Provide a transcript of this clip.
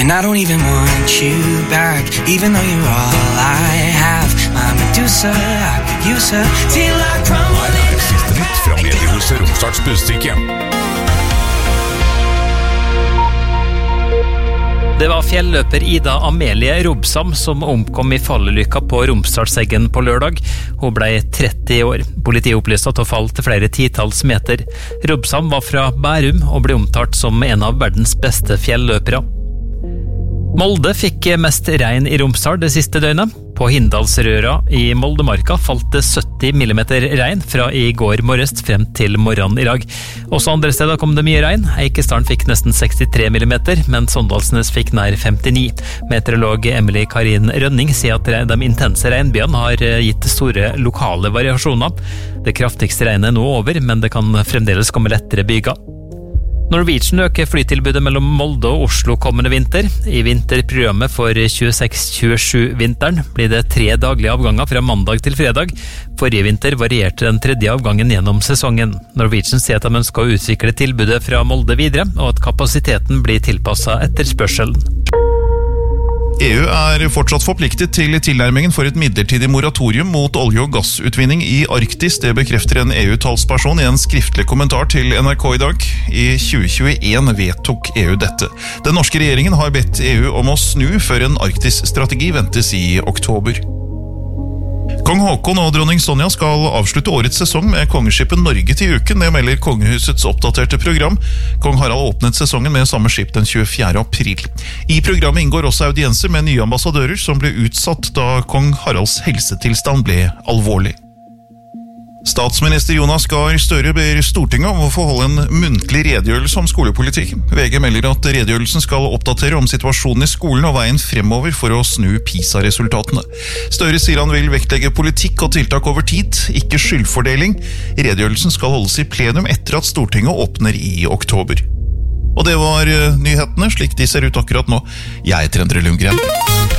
And I don't even want you back, even though you're all I have. My Medusa, I could use her till I crumble. Her siste nytt fra mediehuset Romsdals Budstikke. Det var fjelløper Ida Amelie Robsam som omkom I fallulykka på Romsdalseggen på lørdag. Hun ble 30 år. Politiet opplyste at hun falt flere titalls meter. Robsam var fra Bærum og ble omtalt som en av verdens beste fjelløpere. Molde fikk mest regn I Romsdal det siste døgnet. På Hindalsrøra I Moldemarka falt det 70 millimeter regn fra I går morges frem til morgenen I dag. Også andre steder kom det mye regn. Eikesdalen fikk nesten 63 millimeter, mens Sondalsnes fikk nær 59. Meteorolog Emily Karin Rønning sier at de intense regnbyene har gitt store lokale variasjoner. Det kraftigste regnet nå over, men det kan fremdeles komme lettere byger. Norwegian øker flytilbudet mellom Molde og Oslo kommende vinter. I vinterprogrammet for 26-27-vinteren blir det 3 daglige avganger fra mandag til fredag. Forrige vinter varierte den 3. avgangen gjennom sesongen. Norwegian sier at de ønsker å utvikle tilbudet fra Molde videre, og at kapasiteten blir tilpasset etterspørselen. EU fortsatt forpliktet til tilnærmingen for et midlertidig moratorium mot olje- og gassutvinning I Arktis. Det bekrefter en EU-talsperson I en skriftlig kommentar til NRK I dag. I 2021 vedtok EU dette. Den norske regjeringen har bedt EU om å snu før en Arktis-strategi ventes I oktober. Kong Håkon og dronning Sonja skal avslutte årets sesong med kongeskipet Norge til uken. Det melder kongehusets oppdaterte program. Kong Harald åpnet sesongen med samme skip den 24. april. I programmet inngår også audienser med nye ambassadører som ble utsatt da kong Haralds helsetilstand ble alvorlig. Statsminister Jonas Gahr Støre ber Stortinget om å få holde en muntlig redegjørelse om skolepolitikk. VG melder at redegjørelsen skal oppdatere om situasjonen I skolen og veien fremover for å snu PISA-resultatene. Støre sier han vil vektlegge politikk og tiltak over tid, ikke skyldfordeling. Redegjørelsen skal holdes I plenum etter at Stortinget åpner I oktober. Og det var nyhetene, slik de ser ut akkurat nå. Jeg heter Endre Lundgren.